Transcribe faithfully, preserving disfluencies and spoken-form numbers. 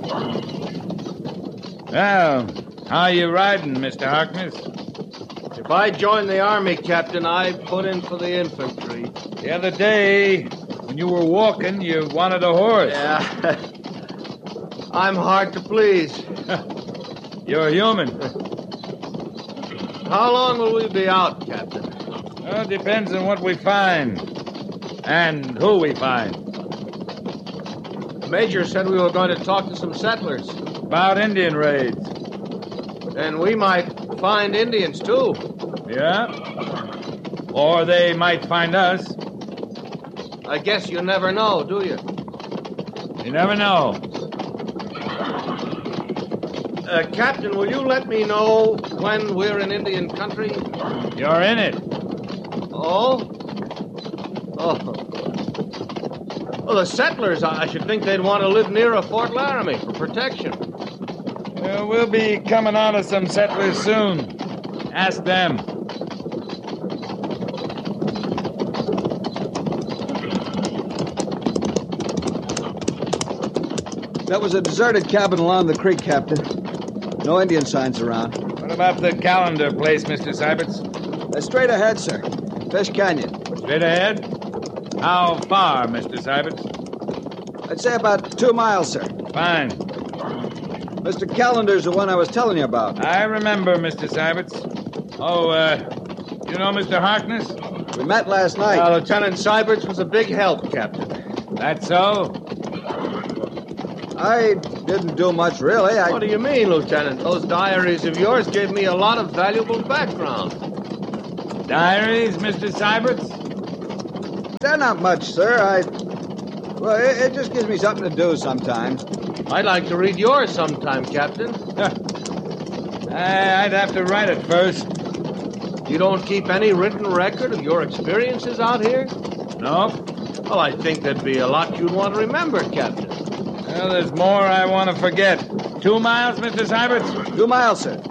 Well, how you riding, Mister Harkness? If I joined the army, Captain, I'd put in for the infantry. The other day, when you were walking, you wanted a horse. Yeah. I'm hard to please. You're human. How long will we be out, Captain? Well, it depends on what we find. And who we find. The Major said we were going to talk to some settlers. About Indian raids. And we might find Indians, too. Yeah? Or they might find us. I guess you never know, do you? You never know. Uh, Captain, will you let me know when we're in Indian country? You're in it. Oh? Oh. Well, the settlers, I should think they'd want to live near a Fort Laramie for protection. Uh, we'll be coming out of some settlers soon. Ask them. That was a deserted cabin along the creek, Captain. No Indian signs around. What about the calendar place, Mister Syberts? Uh, straight ahead, sir. Fish Canyon. Straight ahead? How far, Mister Syberts? I'd say about two miles, sir. Fine. Mister Calendar's the one I was telling you about. I remember, Mister Syberts. Oh, uh, you know Mister Harkness? We met last night. Uh, Lieutenant Syberts was a big help, Captain. That's so? I didn't do much, really. I... What do you mean, Lieutenant? Those diaries of yours gave me a lot of valuable background. Diaries, Mister Syberts? They're not much, sir. I... Well, it, it just gives me something to do sometimes. I'd like to read yours sometime, Captain. I'd have to write it first. You don't keep any written record of your experiences out here? No? Well, I think there'd be a lot you'd want to remember, Captain. Well, there's more I want to forget. Two miles, Mister Syberts? Two miles, sir.